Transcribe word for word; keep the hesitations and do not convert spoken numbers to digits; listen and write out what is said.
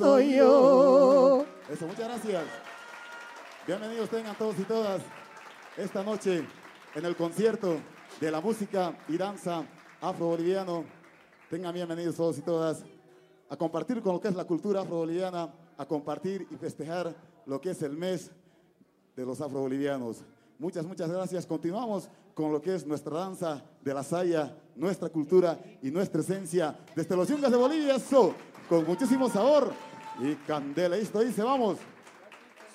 estoy yo. Eso, muchas gracias. Bienvenidos tengan todos y todas esta noche en el concierto de la música y danza afro-boliviano. Tengan bienvenidos todos y todas a compartir con lo que es la cultura afro-boliviana, a compartir y festejar lo que es el mes de los afro-bolivianos. Muchas, muchas gracias. Continuamos con lo que es nuestra danza de la saya, nuestra cultura y nuestra esencia desde los yungas de Bolivia, eso, con muchísimo sabor y candela. Listo, dice, vamos.